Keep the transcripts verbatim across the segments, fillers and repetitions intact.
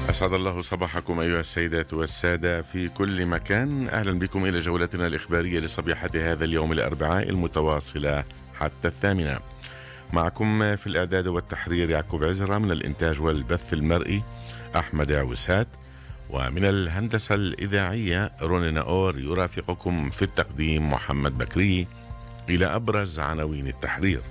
أسعد الله صباحكم أيها السيدات والسادة في كل مكان. أهلا بكم إلى جولتنا الإخبارية لصبيحة هذا اليوم الأربعاء المتواصلة حتى الثامنة. معكم في الإعداد والتحرير يعقوب عزرة، من الإنتاج والبث المرئي أحمد عوسات، ومن الهندسة الإذاعية روني ناور. يرافقكم في التقديم محمد بكري. إلى أبرز عناوين التحرير.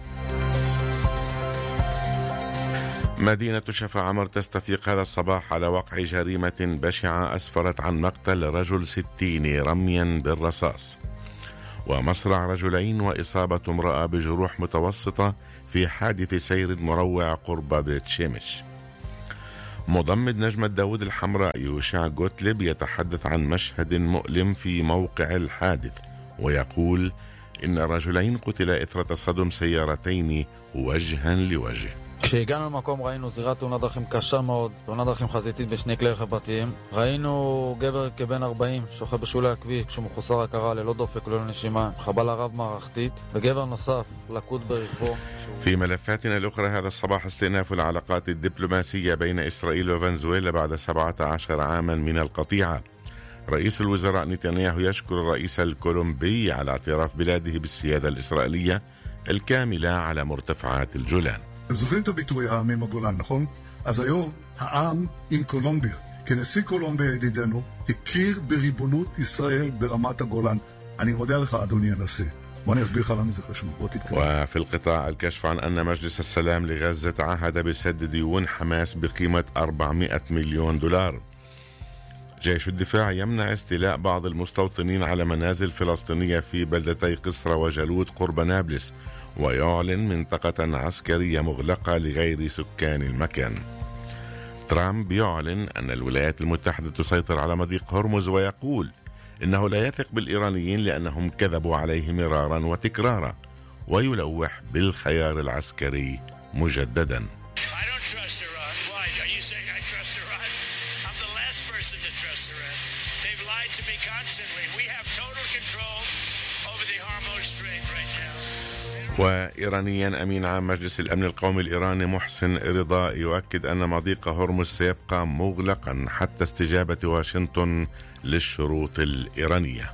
مدينة شفا عمر تستفيق هذا الصباح على وقع جريمة بشعة أسفرت عن مقتل رجل ستين رميا بالرصاص، ومصرع رجلين وإصابة امرأة بجروح متوسطة في حادث سير مروع قرب بيت شمش. مضمد نجمة داود الحمراء يوشع جوتلب يتحدث عن مشهد مؤلم في موقع الحادث، ويقول إن رجلين قتلا إثر تصادم سيارتين وجها لوجه. כשהגענו למקום ראינו זירת תאונת דרכים קשה מאוד, תאונת דרכים חזיתית בשני כלי רכב פרטיים. ראינו גבר כבן ארבעים שוכב בשולי הכביש כשהוא מחוסר הכרה, ללא דופק וללא נשימה, חבלה רב מערכתית, וגבר נוסף לקוד ברכבו. في ملفاتنا الأخرى هذا الصباح استئناف العلاقات الدبلوماسية بين إسرائيل وفنزويلا بعد سبعة عشر عاما من القطيعة. رئيس الوزراء نتنياهو يشكر الرئيس الكولومبي على اعتراف בלעده بالسيادة الإسرائيلية الكاملة على مرتفعات الجولان. אתם זוכרים את הביטוי העם עם הגולן, נכון? אז היום העם עם קולומביה, כנשיא קולומביה ידידנו, הכיר בריבונות ישראל ברמת הגולן. אני מודה לך אדוני הנשיא. בוא אני אסביר לך למה זה חשוב. בוא תתקרב. وفي القطاع الكشف عن أن مجلس السلام لغزة عهد بسد ديون حماس بقيمة أربعمائة مليون دولار. جيش الدفاع يمنع استيلاء بعض المستوطنين على منازل فلسطينية في بلدتي قصرى وجالوت قرب نابلس، ويعلن منطقة عسكرية مغلقة لغير سكان المكان. ترامب يعلن أن الولايات المتحدة تسيطر على مضيق هرمز، ويقول إنه لا يثق بالإيرانيين لأنهم كذبوا عليه مرارا وتكرارا، ويلوح بالخيار العسكري مجددا. وإيرانيا أمين عام مجلس الأمن القومي الإيراني محسن رضا يؤكد أن مضيق هرمز سيبقى مغلقا حتى استجابة واشنطن للشروط الإيرانية.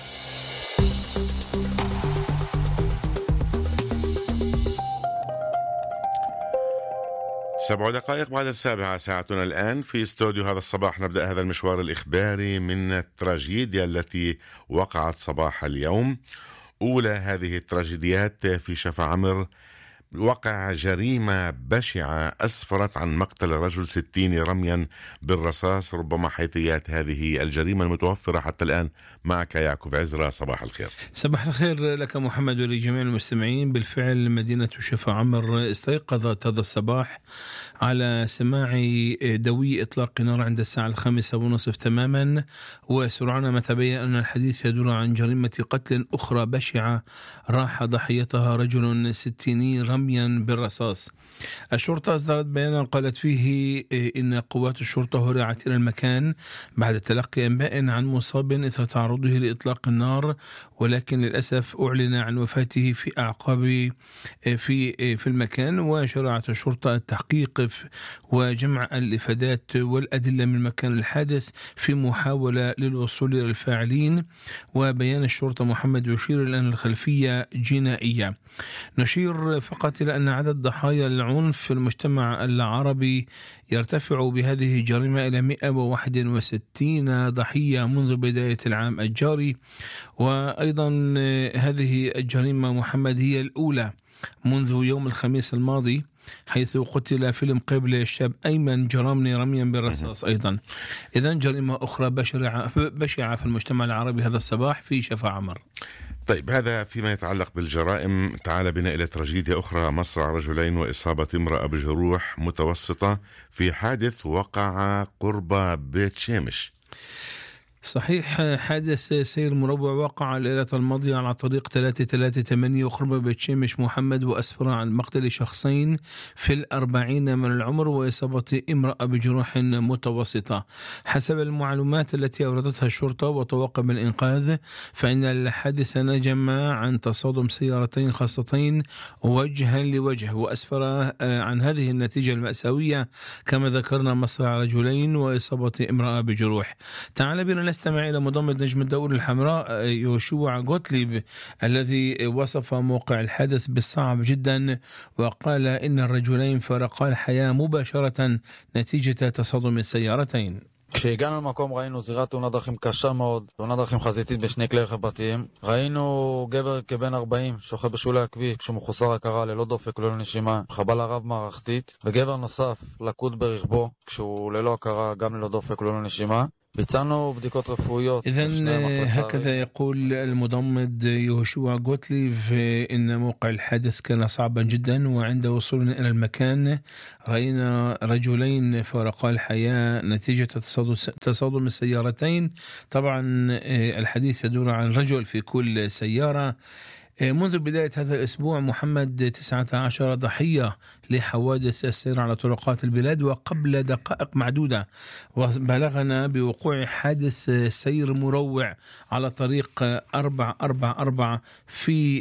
سبع دقائق بعد السابعة ساعتنا الآن في استوديو هذا الصباح. نبدأ هذا المشوار الإخباري من التراجيديا التي وقعت صباح اليوم. أولى هذه التراجيديات في شفا عمر، وقع جريمة بشعة أسفرت عن مقتل رجل ستين رميا بالرصاص. ربما حيثيات هذه الجريمة المتوفرة حتى الآن معك يعقوب عزرة. صباح الخير. صباح الخير لك محمد ولجميع المستمعين. بالفعل مدينة شفا عمر استيقظت هذا الصباح على سماع دوي إطلاق نار عند الساعة الخامسة ونصف تماما، وسرعان ما تبين أن الحديث يدور عن جريمة قتل أخرى بشعة راح ضحيتها رجل ستيني رميا بالرصاص. الشرطة أصدرت بيانا قالت فيه إن قوات الشرطة هرعت إلى المكان بعد تلقي أنباء عن مصاب إثر تعرضه لإطلاق النار، ولكن للأسف أعلن عن وفاته في أعقاب في في المكان. وشرعت الشرطة التحقيق وجمع الإفادات والأدلة من مكان الحادث في محاولة للوصول إلى الفاعلين. وبيان الشرطة محمد يشير إلى أن الخلفية جنائية. نشير فقط إلى أن عدد ضحايا العنف في المجتمع العربي يرتفع بهذه الجريمة إلى مئة وواحد وستين ضحية منذ بداية العام الجاري. وأيضا هذه الجريمة محمد هي الأولى منذ يوم الخميس الماضي، حيث قتل في المقابل الشاب أيمن جرامني رميا بالرصاص أيضا. إذن جريمة أخرى بشعة في المجتمع العربي هذا الصباح في شفا عمر. طيب، هذا فيما يتعلق بالجرائم. تعال بنا إلى تراجيديا أخرى، مصرع رجلين وإصابة امرأة بجروح متوسطة في حادث وقع قرب بيت شمش. صحيح. حادث سير مروع وقع الليلة الماضية على طريق ثلاثة ثلاثة ثمانية وخربة بيت شمش محمد، وأسفر عن مقتل شخصين في الأربعين من العمر وإصابة امرأة بجروح متوسطة. حسب المعلومات التي أوردتها الشرطة وطواقم الإنقاذ، فإن الحادث نجم عن تصادم سيارتين خاصتين وجها لوجه، وأسفر عن هذه النتيجة المأساوية كما ذكرنا مصرع رجلين وإصابة امرأة بجروح. تعال بنا نستمع إلى مضمد نجم الدولة الحمراء يوشوع غوتليب الذي وصف موقع الحادث بالصعب جدا، وقال إن الرجلين فارقا الحياة مباشرة نتيجة تصادم السيارتين. כשהגענו למקום ראינו זירת תאונת דרכים קשה מאוד, תאונת דרכים חזיתית בשני כלי רכב פרטיים. ראינו גבר כבן ארבעים שוכב בשולי הכביש כשהוא מחוסר הכרה ללא דופק וללא נשימה, חבלה רב מערכתית, וגבר נוסף לקוד ברכבו כשהוא ללא הכרה גם ללא דופק וללא נשימה. ביצענו בדיקות רפואיות. إذن هكذا يقول المضمد يوشوع غوتليب إن موقع الحادث كان صعبا جدا، وعند وصولنا إلى المكان رأينا رجلين فارقا الحياة نتيجة تصادم السيارتين. طبعا الحديث يدور عن رجل في كل سيارة. منذ بداية هذا الأسبوع محمد تسعة عشر ضحية لحوادث السير على طرقات البلاد، وقبل دقائق معدودة وبلغنا بوقوع حادث سير مروع على طريق أربعة أربعة أربعة في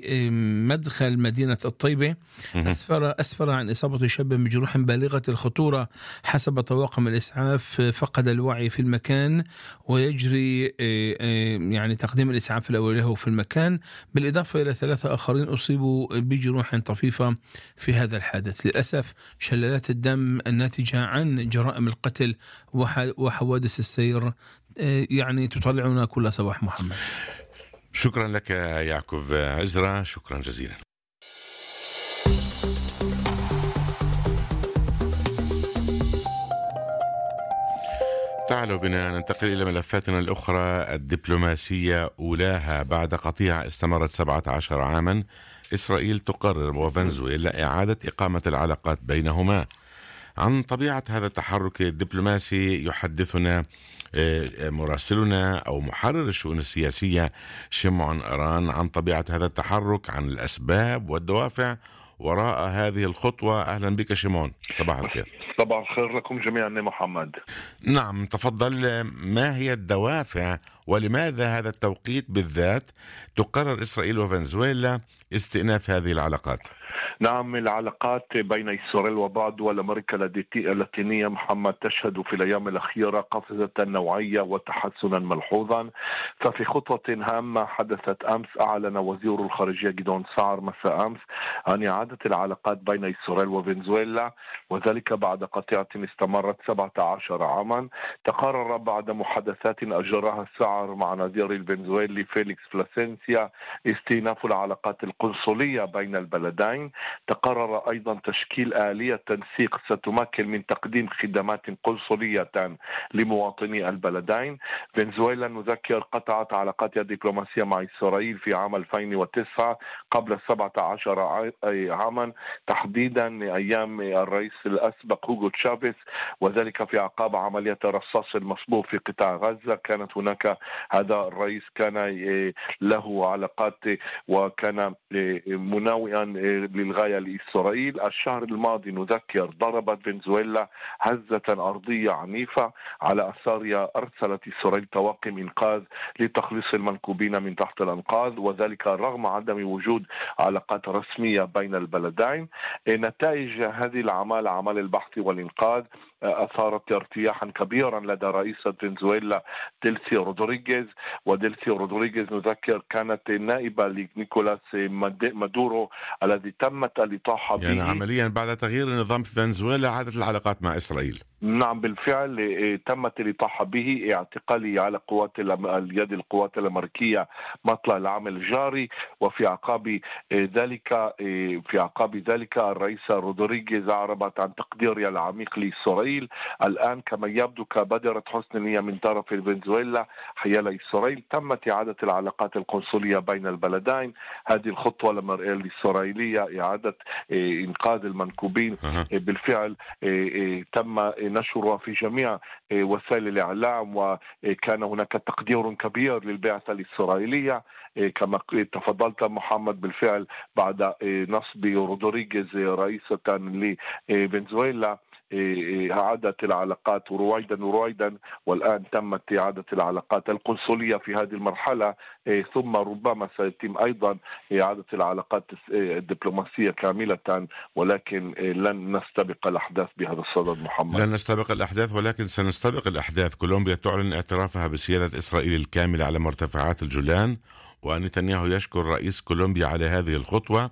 مدخل مدينة الطيبة. أسفر, أسفر عن إصابة شاب بجروح بالغة الخطورة حسب طواقم الإسعاف، فقد الوعي في المكان ويجري يعني تقديم الإسعاف الأولي له في المكان، بالإضافة إلى ثلاثة آخرين أصيبوا بجروح طفيفة في هذا الحادث. للأسف شلالات الدم الناتجة عن جرائم القتل وحوادث السير يعني تطلعنا كل صباح. محمد، شكرا لك يعقوب عزرا، شكرا جزيلا. تعالوا بنا ننتقل إلى ملفاتنا الأخرى الدبلوماسية، أولاها بعد قطيعة استمرت سبعة عشر عاما. إسرائيل تقرر وفنزويلا إعادة إقامة العلاقات بينهما. عن طبيعة هذا التحرك الدبلوماسي يحدثنا مراسلنا أو محرر الشؤون السياسية شمعون أران عن طبيعة هذا التحرك، عن الأسباب والدوافع وراء هذه الخطوة. أهلا بك شمعون، صباح الخير. صباح الخير لكم جميعا محمد. نعم، تفضل. ما هي الدوافع ولماذا هذا التوقيت بالذات تقرر إسرائيل وفنزويلا استئناف هذه العلاقات؟ نعم، العلاقات بين إسرائيل وبعض دول أمريكا اللاتينية محمد تشهد في الأيام الأخيرة قفزة نوعية وتحسنا ملحوظا. ففي خطوة هامة حدثت أمس أعلن وزير الخارجية جدعون سعر مساء أمس عن إعادة العلاقات بين إسرائيل وفنزويلا، وذلك بعد قطيعة استمرت سبعة عشر عاما. تقرر بعد محادثات أجراها سعر مع نظير الفنزويلي فيليكس فلاسنسيا استئناف العلاقات القنصلية بين البلدين. تقرر أيضا تشكيل آلية تنسيق ستمكن من تقديم خدمات قنصلية لمواطني البلدين. فنزويلا نذكر قطعت علاقاتها الدبلوماسية مع إسرائيل في عام ألفين وتسعة قبل سبعة عشر عاما، تحديدا أيام الرئيس الأسبق هوغو تشافيس، وذلك في أعقاب عملية الرصاص المصبوب في قطاع غزة. كانت هناك هذا الرئيس كان له علاقات وكان مناوئا للغاية لإسرائيل. الشهر الماضي نذكر ضربت فنزويلا هزة أرضية عنيفة، على أثارها أرسلت إسرائيل طواقم إنقاذ لتخليص المنكوبين من تحت الأنقاض، وذلك رغم عدم وجود علاقات رسمية بين البلدين. نتائج هذه الأعمال، أعمال البحث والإنقاذ، أثارت ارتياحا كبيرا لدى رئيسة فنزويلا ديلسي رودريغيز. وديلسي رودريغيز نذكر كانت نائبة لنيكولاس مادورو الذي تمت الإطاحة به. يعني عمليا بعد تغيير النظام في فنزويلا عادت العلاقات مع إسرائيل. نعم بالفعل تمت الإطاحة به، اعتقالي على قوات اليد القوات الأمريكية مطلع العام الجاري. وفي عقاب ذلك في عقاب ذلك الرئيسة رودريغيز أعربت عن تقديرها العميق لإسرائيل. الآن كما يبدو كبادرة حسن نية من طرف فنزويلا حيال إسرائيل تمت إعادة العلاقات القنصلية بين البلدين. هذه الخطوة الإسرائيلية إعادة إنقاذ المنكوبين بالفعل تم نشرها في جميع وسائل الإعلام، وكان هناك تقدير كبير للبعثة الإسرائيلية كما تفضلت محمد. بالفعل بعد نصب رودريغيز رئيسة لفنزويلا عادت العلاقات رويدا ورويدا، والآن تمت إعادة العلاقات القنصلية في هذه المرحلة، ثم ربما سيتم أيضا إعادة العلاقات الدبلوماسية كاملة، ولكن لن نستبق الأحداث بهذا الصدد محمد. لن نستبق الأحداث ولكن سنستبق الأحداث. كولومبيا تعلن اعترافها بسيادة إسرائيل الكاملة على مرتفعات الجولان، ونتنياهو يشكر رئيس كولومبيا على هذه الخطوة.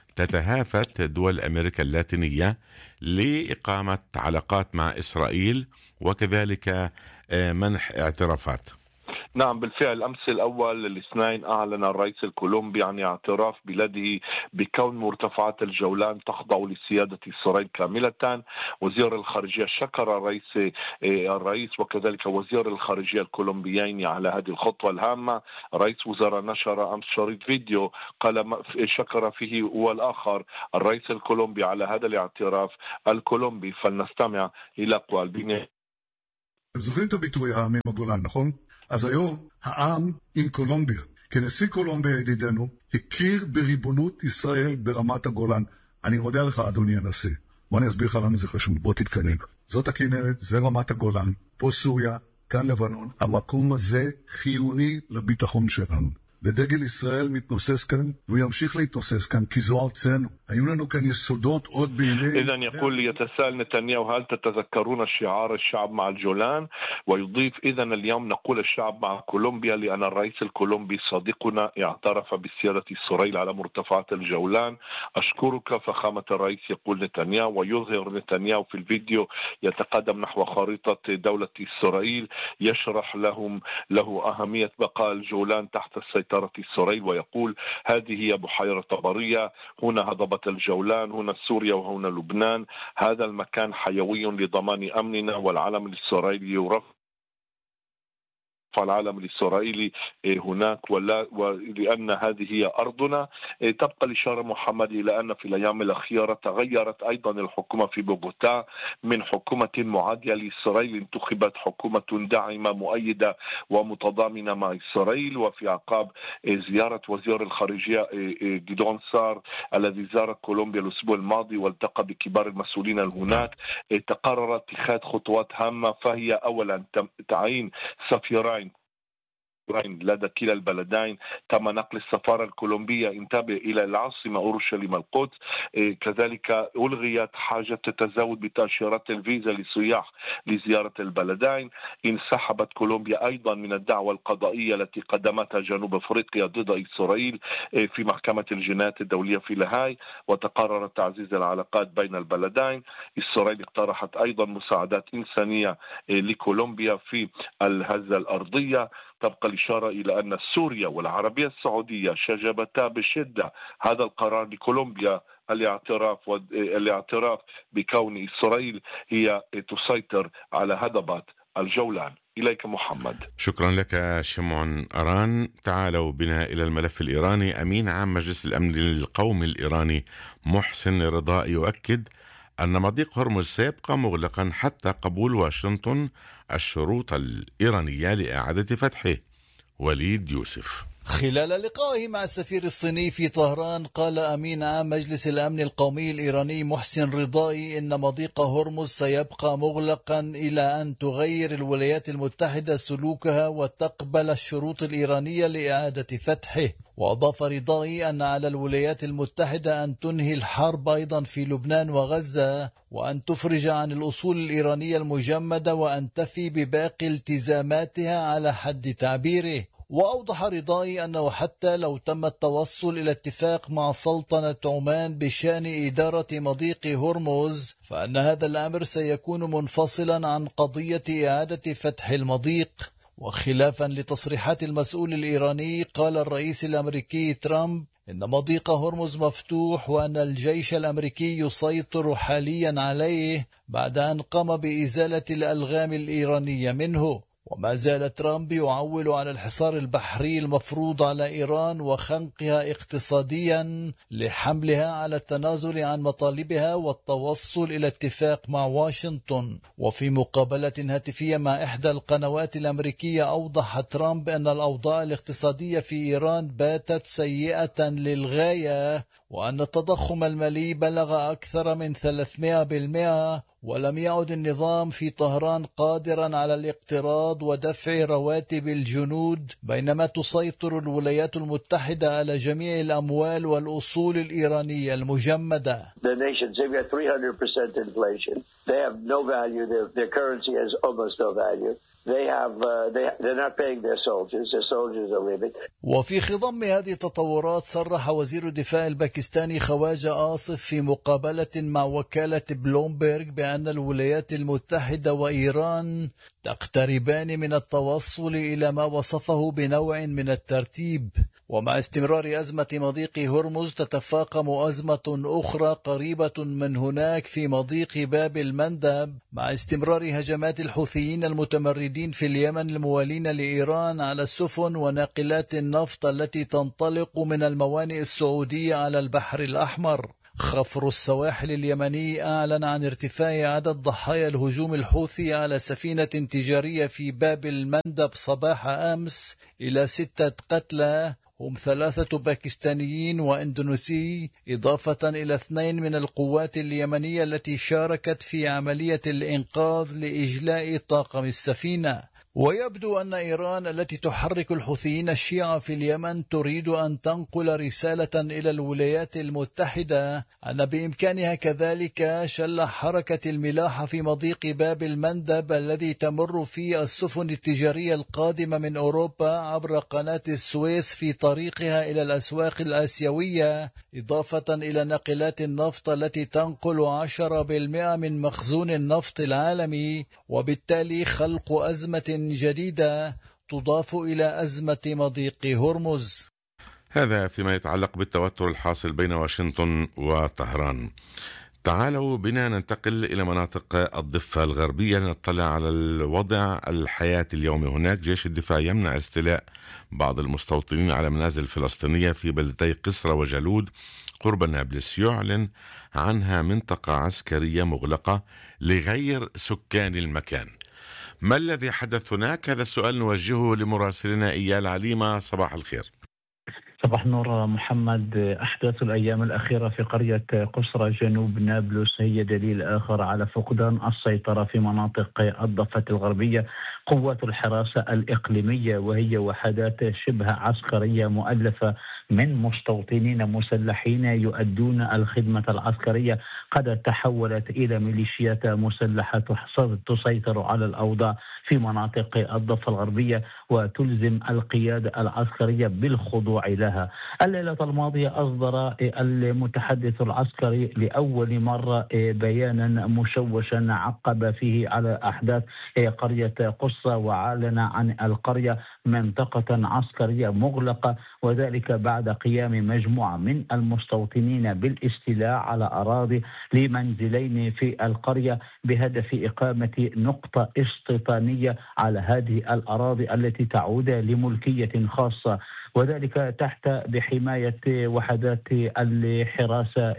تتهافت دول أمريكا اللاتينية لإقامة علاقات مع إسرائيل وكذلك منح اعترافات. نعم بالفعل، أمس الأول الاثنين أعلن الرئيس الكولومبي عن اعتراف بلده بكون مرتفعات الجولان تخضع لسيادة إسرائيل كاملة. وزير الخارجية شكر الرئيس الرئيس وكذلك وزير الخارجية الكولومبيين على هذه الخطوة الهامة. رئيس وزراء نشر أمس شريط فيديو قال شكر فيه والآخر الرئيس الكولومبي على هذا الاعتراف الكولومبي. فلنستمع إلى أقوال بني. זוכרים את הביטוי העם עם הגולן, נכון? אז היום העם עם קולומביה, כנשיא קולומביה ידידנו, הכיר בריבונות ישראל ברמת הגולן. אני מודה לך אדוני הנשיא. בוא אני אסביר לך למה זה חשוב, בוא תתקנן. זאת הכנרת, זה רמת הגולן, פה סוריה, כאן לבנון. המקום הזה חיוני לביטחון שלנו. ודגל ישראל מתנוסס כאן, והוא ימשיך להתנוסס כאן, כי זו ארצנו. היו לנו כאן יסודות עוד בעיני... إذن يقول يتساءل نتنياهو هل تتذكرون شعار الشعب مع الجولان؟ ويضيف إذن اليوم نقول الشعب مع كولومبيا لأن الرئيس الكولومبي صديقنا اعترف بسيادة إسرائيل على مرتفعات الجولان. أشكرك فخامة الرئيس، يقول نتنياهو. ويظهر نتنياهو في الفيديو يتقدم نحو خريطة دولة إسرائيل، يشرح لهم له أهمية بقاء الجولان تحت السيطرة إسرائيل، ويقول هذه هي بحيرة طبرية، هنا هضبة الجولان، هنا سوريا وهنا لبنان. هذا المكان حيوي لضمان أمننا، والعلم الإسرائيلي يرفع العالم الإسرائيلي هناك، ولا ولأن هذه هي أرضنا. تبقى الإشارة محمد إلى أن في الأيام الأخيرة تغيرت أيضا الحكومة في بوغوتا من حكومة معادية لإسرائيل، انتخبت حكومة داعمة مؤيدة ومتضامنة مع إسرائيل. وفي عقاب زيارة وزير الخارجية جيدون سار الذي زار كولومبيا الأسبوع الماضي والتقى بكبار المسؤولين هناك، تقرر اتخاذ خطوات هامة، فهي أولا تعيين سفيرين لدى كلا البلدين. تم نقل السفارة الكولومبية انتبه إلى العاصمة أورشليم القدس. كذلك ألغيت حاجة التزود بتأشيرات الفيزا للسياح لزيارة البلدين. انسحبت كولومبيا أيضا من الدعوة القضائية التي قدمتها جنوب أفريقيا ضد إسرائيل في محكمة الجنايات الدولية في لاهاي، وتقرر تعزيز العلاقات بين البلدين. إسرائيل اقترحت أيضا مساعدات إنسانية لكولومبيا في الهزة الأرضية. تبقى الإشارة إلى أن سوريا والعربية السعودية شجبتا بشدة هذا القرار لكولومبيا، الاعتراف والاعتراف بكون إسرائيل هي تسيطر على هضبة الجولان. إليك محمد. شكرا لك شمعون أران. تعالوا بنا إلى الملف الإيراني. أمين عام مجلس الأمن القومي الإيراني محسن رضاء يؤكد أن مضيق هرمز سيبقى مغلقا حتى قبول واشنطن الشروط الإيرانية لإعادة فتحه. وليد يوسف. خلال لقائه مع السفير الصيني في طهران، قال أمين عام مجلس الأمن القومي الإيراني محسن رضائي إن مضيق هرمز سيبقى مغلقا إلى أن تغير الولايات المتحدة سلوكها وتقبل الشروط الإيرانية لإعادة فتحه. وأضاف رضائي أن على الولايات المتحدة أن تنهي الحرب أيضا في لبنان وغزة، وأن تفرج عن الأصول الإيرانية المجمدة، وأن تفي بباقي التزاماتها على حد تعبيره. وأوضح رضائي أنه حتى لو تم التوصل إلى اتفاق مع سلطنة عمان بشأن إدارة مضيق هرمز، فأن هذا الأمر سيكون منفصلا عن قضية إعادة فتح المضيق. وخلافا لتصريحات المسؤول الإيراني، قال الرئيس الأمريكي ترامب إن مضيق هرمز مفتوح، وأن الجيش الأمريكي يسيطر حاليا عليه بعد أن قام بإزالة الألغام الإيرانية منه. وما زال ترامب يعول على الحصار البحري المفروض على إيران وخنقها اقتصاديا لحملها على التنازل عن مطالبها والتوصل إلى اتفاق مع واشنطن. وفي مقابلة هاتفية مع إحدى القنوات الأمريكية أوضح ترامب أن الأوضاع الاقتصادية في إيران باتت سيئة للغاية، وأن التضخم المالي بلغ أكثر من ثلاثمائة بالمئة، ولم يعد النظام في طهران قادرا على الاقتراض ودفع رواتب الجنود، بينما تسيطر الولايات المتحدة على جميع الأموال والأصول الإيرانية المجمدة. The nations, they've got three hundred percent inflation. They have no value. Their, their currency has almost no value. They have, uh, they, they're not paying their soldiers. Their soldiers are leaving. وفي خضم هذه التطورات صرح وزير الدفاع الباكستاني خواجة آصف في مقابلة مع وكالة بلومبرغ بأن الولايات المتحدة وإيران تقتربان من التوصل إلى ما وصفه بنوع من الترتيب. ومع استمرار أزمة مضيق هرمز تتفاقم أزمة أخرى قريبة من هناك في مضيق باب المندب، مع استمرار هجمات الحوثيين المتمردين في اليمن الموالين لإيران على السفن وناقلات النفط التي تنطلق من الموانئ السعودية على البحر الأحمر. خفر السواحل اليمني أعلن عن ارتفاع عدد ضحايا الهجوم الحوثي على سفينة تجارية في باب المندب صباح أمس إلى ستة قتلى، هم ثلاثة باكستانيين وإندونيسي، إضافة إلى اثنين من القوات اليمنية التي شاركت في عملية الإنقاذ لإجلاء طاقم السفينة. ويبدو أن إيران التي تحرك الحوثيين الشيعة في اليمن تريد أن تنقل رسالة إلى الولايات المتحدة أن بإمكانها كذلك شل حركة الملاحة في مضيق باب المندب الذي تمر فيه السفن التجارية القادمة من أوروبا عبر قناة السويس في طريقها إلى الأسواق الآسيوية، إضافة إلى ناقلات النفط التي تنقل عشرة بالمئة من مخزون النفط العالمي، وبالتالي خلق أزمة جديدة تضاف إلى أزمة مضيق هرمز. هذا فيما يتعلق بالتوتر الحاصل بين واشنطن وطهران. تعالوا بنا ننتقل إلى مناطق الضفة الغربية لنطلع على الوضع الحياة اليومي هناك. جيش الدفاع يمنع استيلاء بعض المستوطنين على منازل فلسطينية في بلدتي قسرة وجلود قرب نابلس، يعلن عنها منطقة عسكرية مغلقة لغير سكان المكان. ما الذي حدث هناك؟ هذا السؤال نوجهه لمراسلنا إيال عليمة. صباح الخير. صباح النور محمد. أحداث الأيام الأخيرة في قرية قسرة جنوب نابلس هي دليل آخر على فقدان السيطرة في مناطق الضفة الغربية. قوات الحراسة الإقليمية وهي وحدات شبه عسكرية مؤلفة من مستوطنين مسلحين يؤدون الخدمة العسكرية قد تحولت إلى ميليشيات مسلحة تسيطر على الأوضاع في مناطق الضفة الغربية وتلزم القيادة العسكرية بالخضوع لها. الليلة الماضية أصدر المتحدث العسكري لأول مرة بيانا مشوشا عقب فيه على أحداث قرية قسرة، وعلن عن القرية منطقة عسكرية مغلقة، وذلك بعد قيام مجموعة من المستوطنين بالاستيلاء على أراضي لمنزلين في القرية بهدف إقامة نقطة استيطانية على هذه الأراضي التي تعود لملكية خاصة، وذلك تحت بحماية وحدات الحراسة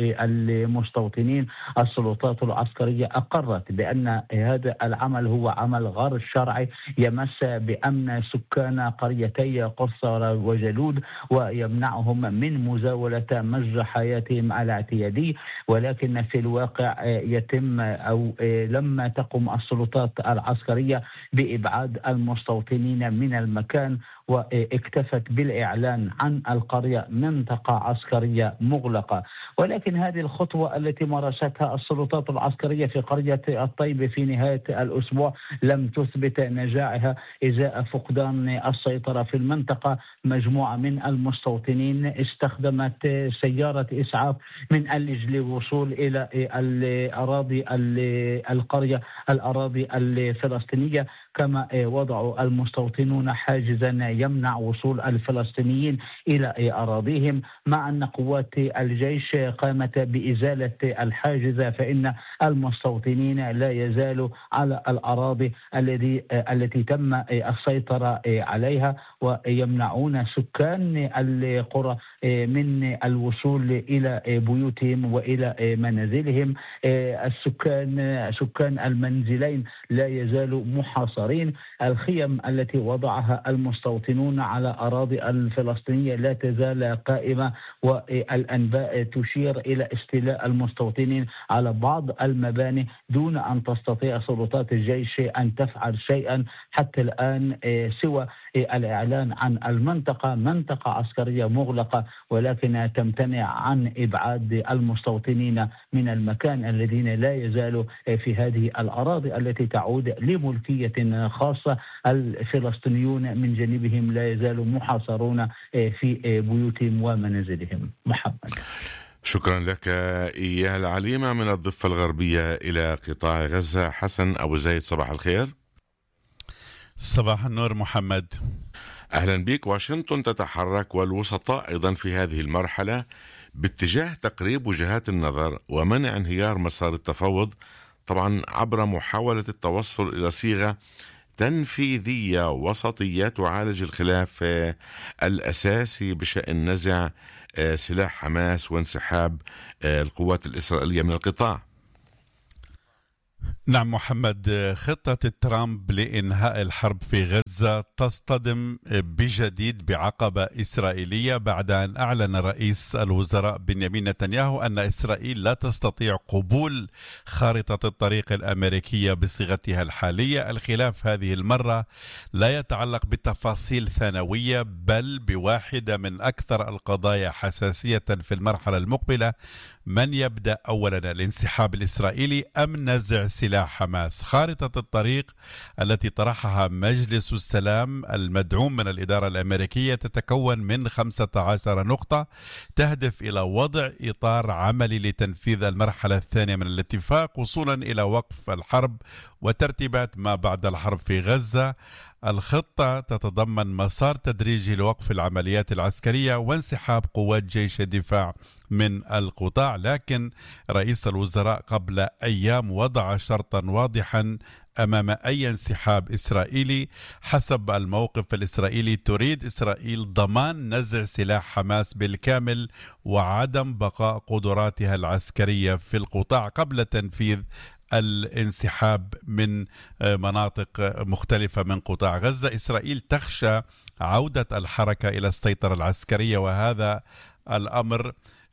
للمستوطنين. السلطات العسكرية أقرت بأن هذا العمل هو عمل غير شرعي يمس بأمن سكان قريتي قسرة وجلود ويمنعهم من مزاولة مجرى حياتهم الاعتيادي، ولكن في الواقع يتم أو لما تقوم السلطات العسكرية بإبعاد المستوطنين من المكان واكتفت بالإعلان عن القرية منطقة عسكرية مغلقة. ولكن هذه الخطوة التي مارستها السلطات العسكرية في قرية الطيبة في نهاية الأسبوع لم تثبت نجاحها إزاء فقدان السيطرة في المنطقة. مجموعة من المستوطنين استخدمت سيارة إسعاف من أجل الوصول إلى الأراضي القرية الأراضي الفلسطينية، كما وضعوا المستوطنون حاجزا يمنع وصول الفلسطينيين إلى أراضيهم. مع أن قوات الجيش قامت بإزالة الحاجز، فإن المستوطنين لا يزالوا على الأراضي التي التي تم السيطرة عليها، ويمنعون سكان القرى من الوصول إلى بيوتهم وإلى منازلهم. السكان سكان المنزلين لا يزالوا محاصرين. الخيم التي وضعها المستوطنون على أراضي الفلسطينية لا تزال قائمة، والأنباء تشير إلى استيلاء المستوطنين على بعض المباني دون أن تستطيع سلطات الجيش أن تفعل شيئا حتى الآن سوى الإعلان عن المنطقة منطقة عسكرية مغلقة، ولكن تمتنع عن إبعاد المستوطنين من المكان الذين لا يزالوا في هذه الأراضي التي تعود لملكية خاصة. الفلسطينيون من جانبهم لا يزالوا محاصرون في بيوتهم ومنازلهم. محمد، شكرا لك إياه العليمة من الضفة الغربية إلى قطاع غزة. حسن أبو زيد، صباح الخير. صباح النور محمد، أهلا بك. واشنطن تتحرك والوسطاء أيضا في هذه المرحلة باتجاه تقريب وجهات النظر ومنع انهيار مسار التفاوض، طبعا عبر محاولة التوصل إلى صيغة تنفيذية وسطية تعالج الخلاف الأساسي بشأن نزع سلاح حماس وانسحاب القوات الإسرائيلية من القطاع. نعم محمد، خطة ترامب لإنهاء الحرب في غزة تصطدم بجديد بعقبة إسرائيلية بعد أن أعلن رئيس الوزراء بنيامين نتنياهو أن إسرائيل لا تستطيع قبول خارطة الطريق الأمريكية بصيغتها الحالية. الخلاف هذه المرة لا يتعلق بتفاصيل ثانوية بل بواحدة من أكثر القضايا حساسية في المرحلة المقبلة: من يبدأ أولا، الانسحاب الإسرائيلي أم نزع سلاح حماس؟ خارطة الطريق التي طرحها مجلس السلام المدعوم من الإدارة الأمريكية تتكون من خمسة عشر نقطة تهدف إلى وضع إطار عملي لتنفيذ المرحلة الثانية من الاتفاق وصولا إلى وقف الحرب وترتيبات ما بعد الحرب في غزة. الخطة تتضمن مسار تدريجي لوقف العمليات العسكرية وانسحاب قوات جيش الدفاع من القطاع، لكن رئيس الوزراء قبل أيام وضع شرطا واضحا أمام أي انسحاب إسرائيلي. حسب الموقف الإسرائيلي تريد إسرائيل ضمان نزع سلاح حماس بالكامل وعدم بقاء قدراتها العسكرية في القطاع قبل تنفيذ الانسحاب من مناطق مختلفة من قطاع غزة. إسرائيل تخشى عودة الحركة إلى السيطرة العسكرية، وهذا الأمر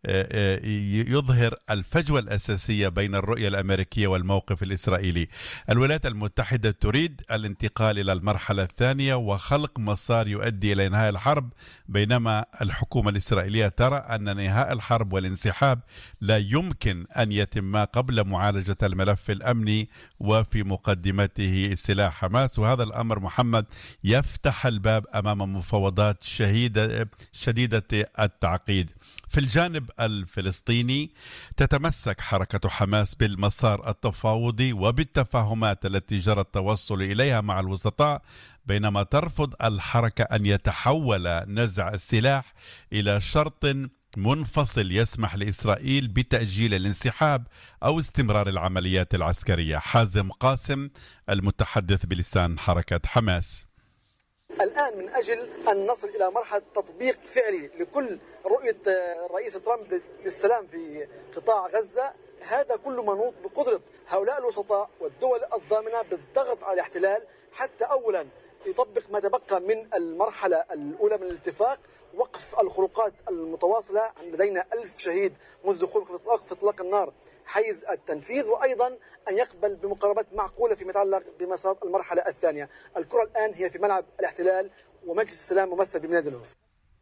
يظهر الفجوة الأساسية بين الرؤية الأمريكية والموقف الإسرائيلي. الولايات المتحدة تريد الانتقال إلى المرحلة الثانية وخلق مسار يؤدي إلى إنهاء الحرب، بينما الحكومة الإسرائيلية ترى أن إنهاء الحرب والانسحاب لا يمكن أن يتم قبل معالجة الملف الأمني وفي مقدمته سلاح حماس. وهذا الأمر محمد يفتح الباب أمام مفاوضات شديدة شديدة التعقيد. في الجانب الفلسطيني تتمسك حركة حماس بالمسار التفاوضي وبالتفاهمات التي جرى التوصل إليها مع الوسطاء، بينما ترفض الحركة أن يتحول نزع السلاح إلى شرط منفصل يسمح لإسرائيل بتأجيل الانسحاب أو استمرار العمليات العسكرية. حازم قاسم المتحدث بلسان حركة حماس: الآن من أجل أن نصل إلى مرحلة تطبيق فعلي لكل رؤية الرئيس ترامب للسلام في قطاع غزة، هذا كله منوط بقدرة هؤلاء الوسطاء والدول الضامنة بالضغط على الاحتلال حتى أولا يطبق ما تبقى من المرحلة الأولى من الاتفاق، وقف الخروقات المتواصلة. لدينا ألف شهيد منذ دخول وقف إطلاق النار حيز التنفيذ، وأيضا أن يقبل بمقاربات معقولة فيما يتعلق بمسار المرحلة الثانية. الكرة الآن هي في ملعب الاحتلال ومجلس السلام ممثل بميلاد الهوف.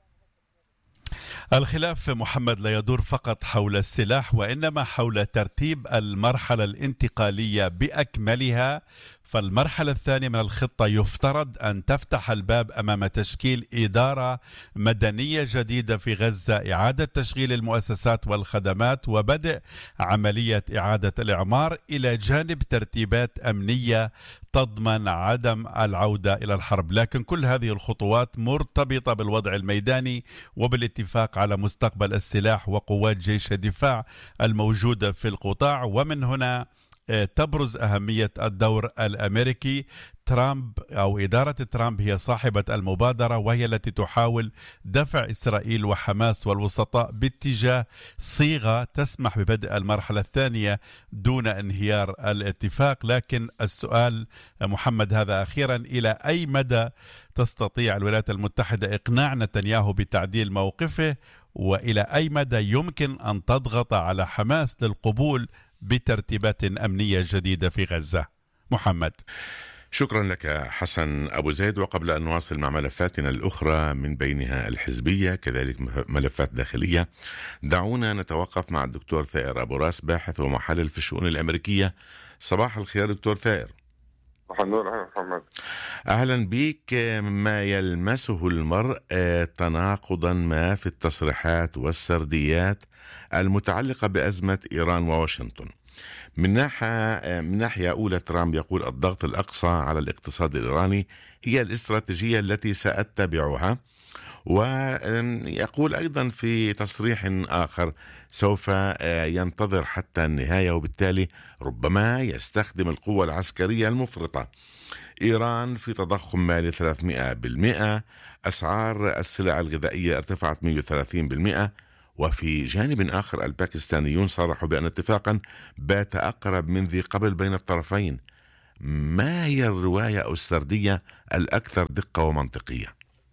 الخلاف محمد لا يدور فقط حول السلاح وإنما حول ترتيب المرحلة الانتقالية بأكملها، فالمرحلة الثانية من الخطة يفترض أن تفتح الباب أمام تشكيل إدارة مدنية جديدة في غزة، إعادة تشغيل المؤسسات والخدمات، وبدء عملية إعادة الإعمار إلى جانب ترتيبات أمنية تضمن عدم العودة إلى الحرب. لكن كل هذه الخطوات مرتبطة بالوضع الميداني وبالاتفاق على مستقبل السلاح وقوات جيش الدفاع الموجودة في القطاع، ومن هنا تبرز أهمية الدور الأمريكي. ترامب أو إدارة ترامب هي صاحبة المبادرة، وهي التي تحاول دفع إسرائيل وحماس والوسطاء باتجاه صيغة تسمح ببدء المرحلة الثانية دون انهيار الاتفاق. لكن السؤال محمد هذا أخيرا، إلى أي مدى تستطيع الولايات المتحدة إقناع نتنياهو بتعديل موقفه، وإلى أي مدى يمكن أن تضغط على حماس للقبول بترتيبات أمنية جديدة في غزة؟ محمد. شكرا لك حسن أبو زيد. وقبل أن نواصل مع ملفاتنا الأخرى من بينها الحزبية كذلك ملفات داخلية، دعونا نتوقف مع الدكتور ثائر أبو راس، باحث ومحلل في الشؤون الأمريكية. صباح الخير دكتور ثائر. محمد. أهلا بك. ما يلمسه المرء تناقضا ما في التصريحات والسرديات المتعلقة بأزمة إيران وواشنطن. من ناحية من ناحية أولى ترامب يقول الضغط الأقصى على الاقتصاد الإيراني هي الاستراتيجية التي سأتبعها، ويقول أيضا في تصريح آخر سوف ينتظر حتى النهاية، وبالتالي ربما يستخدم القوة العسكرية المفرطة. إيران في تضخم مالي ثلاثمائة بالمئة، أسعار السلع الغذائية ارتفعت مئة وثلاثين بالمئة. وفي جانب آخر الباكستانيون صرحوا بأن اتفاقا بات أقرب من ذي قبل بين الطرفين. ما هي الرواية أو السردية الأكثر دقة ومنطقية؟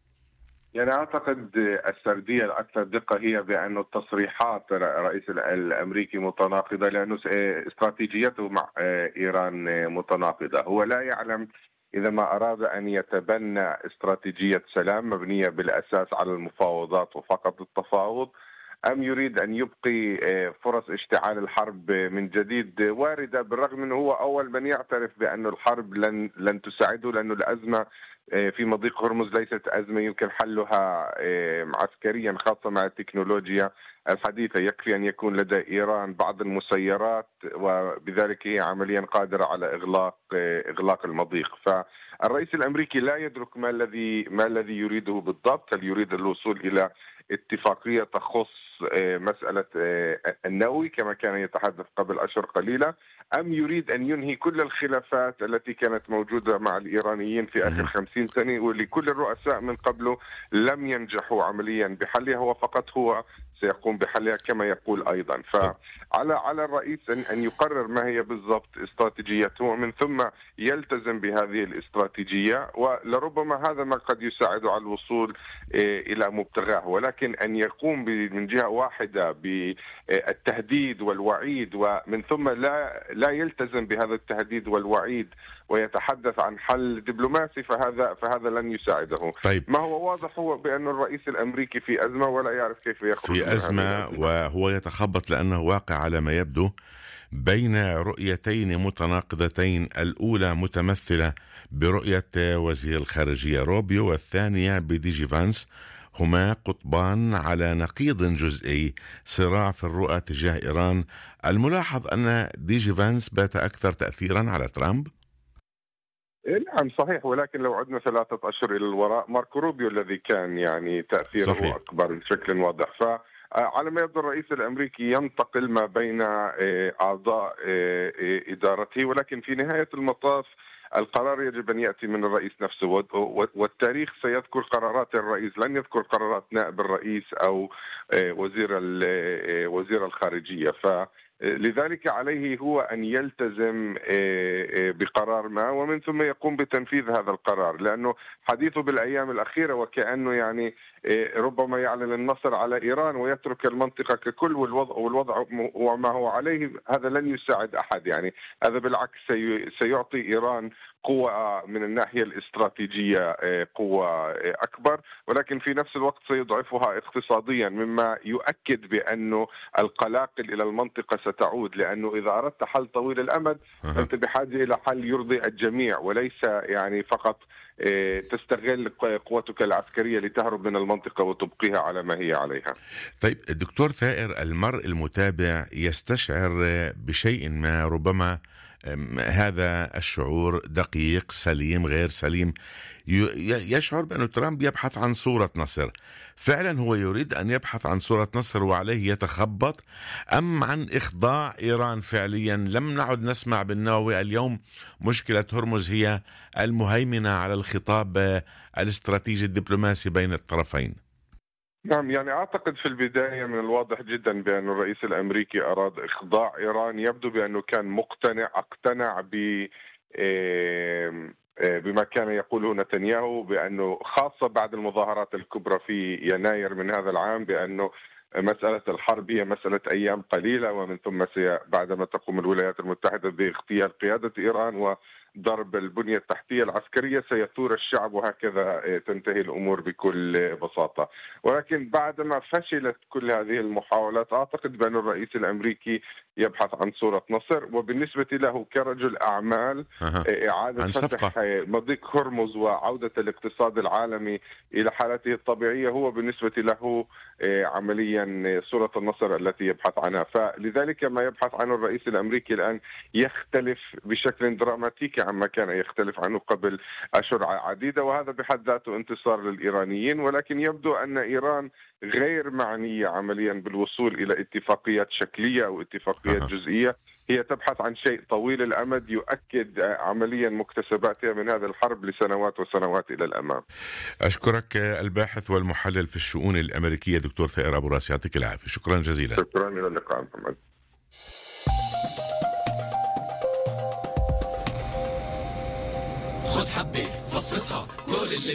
يعني أعتقد السردية الأكثر دقة هي بأن التصريحات الرئيس الأمريكي متناقضة، لأن استراتيجيته مع إيران متناقضة. هو لا يعلم إذا ما أراد أن يتبنى استراتيجية سلام مبنية بالأساس على المفاوضات وفقط التفاوض، أم يريد أن يبقي فرص اشتعال الحرب من جديد واردة، بالرغم أنه هو أول من يعترف بأن الحرب لن لن تساعده، لأن الأزمة في مضيق هرمز ليست أزمة يمكن حلها عسكريا، خاصة مع التكنولوجيا الحديثة. يكفي أن يكون لدى إيران بعض المسيرات وبذلك هي عمليا قادرة على إغلاق إغلاق المضيق. فالرئيس الأمريكي لا يدرك ما الذي ما الذي يريده بالضبط. هل يريد الوصول إلى اتفاقية تخص مسألة النووي كما كان يتحدث قبل أشهر قليلة، أم يريد أن ينهي كل الخلافات التي كانت موجودة مع الإيرانيين في آخر خمسين سنة، واللي كل الرؤساء من قبله لم ينجحوا عمليا بحلها، هو فقط هو سيقوم بحلها كما يقول أيضا. فعلى على الرئيس أن يقرر ما هي بالضبط استراتيجيته، ومن ثم يلتزم بهذه الاستراتيجية، ولربما هذا ما قد يساعده على الوصول إلى مبتغاه. ولكن أن يقوم من جهة واحدة بالتهديد والوعيد ومن ثم لا لا يلتزم بهذا التهديد والوعيد ويتحدث عن حل دبلوماسي، فهذا فهذا لن يساعده. طيب. ما هو واضح هو بأن الرئيس الأمريكي في أزمة ولا يعرف كيف يخرج في أزمة، وهو يتخبط لأنه واقع على ما يبدو بين رؤيتين متناقضتين. الأولى متمثلة برؤية وزير الخارجية روبيو، والثانية بديجي فانس. هما قطبان على نقيض جزئي، صراع في الرؤى تجاه إيران. الملاحظ أن ديجي فانس بات أكثر تأثيرا على ترامب. نعم صحيح، ولكن لو عدنا ثلاثة أشهر إلى الوراء ماركو روبيو الذي كان يعني تأثيره صحيح. أكبر بشكل واضح. فعلى ما يبدو الرئيس الأمريكي ينتقل ما بين أعضاء إدارته، ولكن في نهاية المطاف القرار يجب أن يأتي من الرئيس نفسه، والتاريخ سيذكر قرارات الرئيس، لن يذكر قرارات نائب الرئيس أو وزير وزير الخارجية. ف لذلك عليه هو أن يلتزم بقرار ما ومن ثم يقوم بتنفيذ هذا القرار، لأنه حديثه بالأيام الأخيرة وكأنه يعني ربما يعلن النصر على إيران ويترك المنطقة ككل، والوضع والوضع وما هو عليه، هذا لن يساعد أحد. يعني هذا بالعكس سيعطي إيران قوة من الناحية الاستراتيجية، قوة أكبر، ولكن في نفس الوقت سيضعفها اقتصاديا، مما يؤكد بأنه القلاقل إلى المنطقة ستعود، لأنه إذا أردت حل طويل الأمد أنت بحاجة إلى حل يرضي الجميع، وليس يعني فقط تستغل قوتك العسكرية لتهرب من المنطقة وتبقيها على ما هي عليها. طيب دكتور ثائر، المرء المتابع يستشعر بشيء ما، ربما هذا الشعور دقيق سليم غير سليم، يشعر بأن ترامب يبحث عن صورة نصر. فعلا هو يريد أن يبحث عن صورة نصر وعليه يتخبط، أم عن إخضاع إيران فعليا؟ لم نعد نسمع بالنووي. اليوم مشكلة هرمز هي المهيمنة على الخطاب الاستراتيجي الدبلوماسي بين الطرفين. نعم، يعني أعتقد في البداية من الواضح جدا بأن الرئيس الأمريكي أراد إخضاع إيران. يبدو بأنه كان مقتنع اقتنع ب بما كان يقوله نتنياهو، بأنه خاصة بعد المظاهرات الكبرى في يناير من هذا العام، بأنه مسألة الحرب هي مسألة أيام قليلة، ومن ثم بعدما تقوم الولايات المتحدة باغتيال قيادة إيران وضرب البنية التحتية العسكرية سيثور الشعب، وهكذا تنتهي الأمور بكل بساطة. ولكن بعدما فشلت كل هذه المحاولات أعتقد بأن الرئيس الأمريكي يبحث عن صورة نصر. وبالنسبة له كرجل أعمال، إعادة فتح مضيق هرمز وعودة الاقتصاد العالمي إلى حالته الطبيعية هو بالنسبة له عمليا صورة النصر التي يبحث عنها. فلذلك ما يبحث عنه الرئيس الأمريكي الآن يختلف بشكل دراماتيكي عما كان يختلف عنه قبل أشهر عديدة، وهذا بحد ذاته انتصار للإيرانيين. ولكن يبدو أن إيران غير معنية عمليا بالوصول إلى اتفاقيات شكلية أو اتفاقيات جزئية، هي تبحث عن شيء طويل الأمد يؤكد عمليا مكتسباتها من هذه الحرب لسنوات وسنوات إلى الأمام. أشكرك الباحث والمحلل في الشؤون الأمريكية دكتور ثائر أبو راس، يعطيك العافية. شكرا جزيلا. شكرا، إلى اللقاء محمد. خذ حبة فصفصها كل اللي